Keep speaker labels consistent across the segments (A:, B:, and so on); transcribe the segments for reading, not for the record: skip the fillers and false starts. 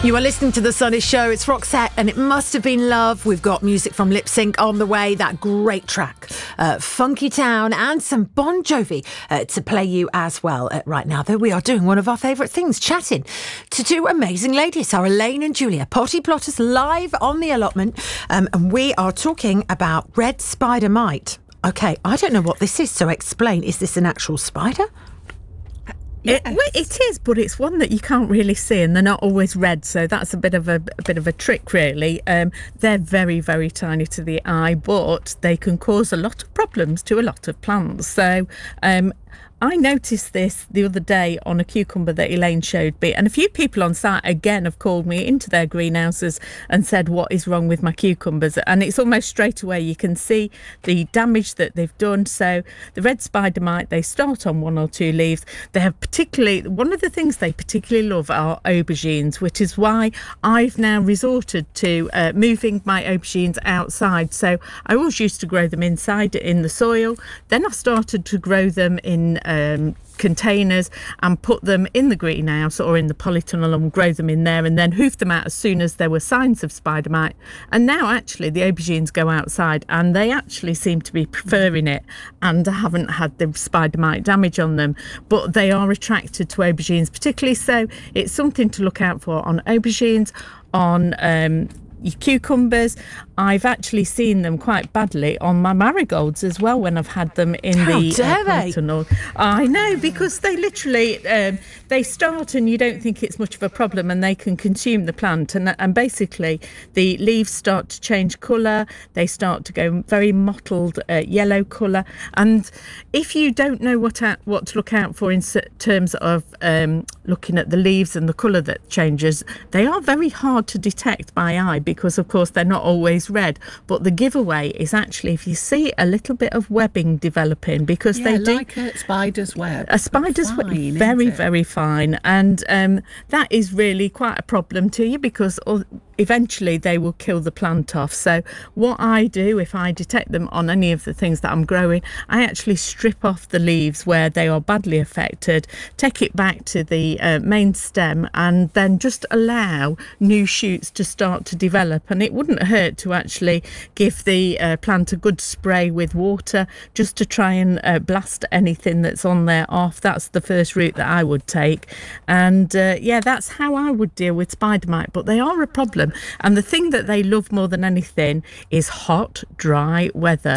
A: You are listening to The Sunny Show. It's Roxette and It Must Have Been Love. We've got music from Lip Sync on the way, that great track, Funky Town, and some Bon Jovi to play you as well right now. Though we are doing one of our favourite things, chatting to two amazing ladies, our Elaine and Julia, Potty Plotters, live on the allotment. And we are talking about red spider mite. Okay, I don't know what this is, so explain. Is this an actual spider?
B: Yes. It is, but it's one that you can't really see, and they're not always red, so that's a bit of a trick, really. They're very, very tiny to the eye, but they can cause a lot of problems to a lot of plants. So I noticed this the other day on a cucumber that Elaine showed me, and a few people on site again have called me into their greenhouses and said, what is wrong with my cucumbers? And it's almost straight away you can see the damage that they've done. So the red spider mite, they start on one or two leaves. They have one of the things they particularly love are aubergines, which is why I've now resorted to moving my aubergines outside. So I always used to grow them inside in the soil. Then I started to grow them in containers and put them in the greenhouse or in the polytunnel and grow them in there, and then hoof them out as soon as there were signs of spider mite. And now actually the aubergines go outside and they actually seem to be preferring it, and I haven't had the spider mite damage on them, but they are attracted to aubergines particularly. So it's something to look out for on aubergines, on your cucumbers. I've actually seen them quite badly on my marigolds as well when I've had them in tunnel. I know, because they literally they start and you don't think it's much of a problem, and they can consume the plant, and basically the leaves start to change colour. They start to go very mottled yellow colour, and if you don't know what to look out for in terms of looking at the leaves and the colour that changes, they are very hard to detect by eye, because of course they're not always red. But the giveaway is actually if you see a little bit of webbing developing, because they do
C: like a spider's web.
B: A spider's web, very, very fine, and that is really quite a problem to you, because eventually they will kill the plant off. So what I do, if I detect them on any of the things that I'm growing, I actually strip off the leaves where they are badly affected, take it back to the main stem, and then just allow new shoots to start to develop. And it wouldn't hurt to actually give the plant a good spray with water, just to try and blast anything that's on there off. That's the first route that I would take. And that's how I would deal with spider mite. But they are a problem. And the thing that they love more than anything is hot, dry weather.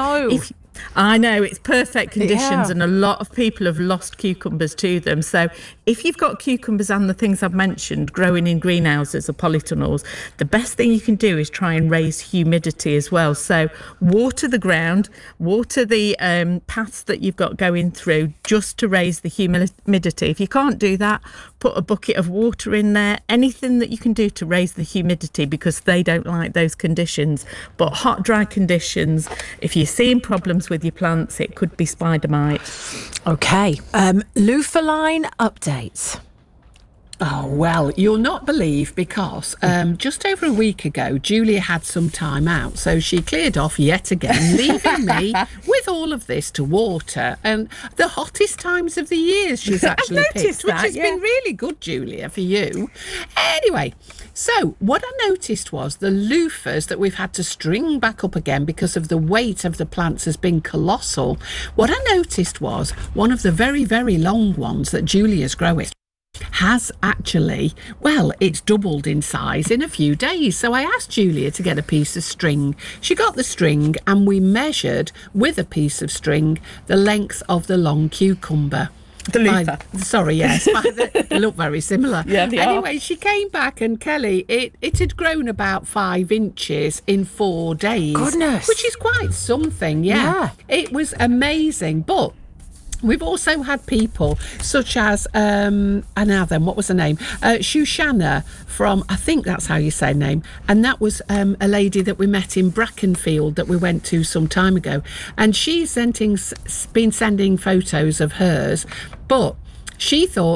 B: I know, it's perfect conditions, and a lot of people have lost cucumbers to them. So if you've got cucumbers and the things I've mentioned growing in greenhouses or polytunnels, the best thing you can do is try and raise humidity as well. So water the ground, water the paths that you've got going through, just to raise the humidity. If you can't do that, put a bucket of water in there, anything that you can do to raise the humidity, because they don't like those conditions. But hot, dry conditions, if you're seeing problems with your plants, it could be spider mite.
A: Okay, Lufaline updates.
C: Oh, well, you'll not believe, because just over a week ago, Julia had some time out, so she cleared off yet again, leaving me with all of this to water. And the hottest times of the year she's actually picked, which has been really good, Julia, for you. Anyway, so what I noticed was the loofahs that we've had to string back up again because of the weight of the plants has been colossal. What I noticed was one of the very, very long ones that Julia's growing has actually, it's doubled in size in a few days. So I asked Julia to get a piece of string. She got the string, and we measured with a piece of string the length of the long cucumber.
B: The loofah.
C: Yes. They look very similar.
B: Yeah, they
C: anyway,
B: are.
C: She came back, and Kelly, it had grown about 5 inches in 4 days.
A: Goodness.
C: Which is quite something, yeah. It was amazing. But we've also had people such as, what was her name? Shoshana from, I think that's how you say her name. And that was a lady that we met in Brackenfield that we went to some time ago. And she's been sending photos of hers, but she thought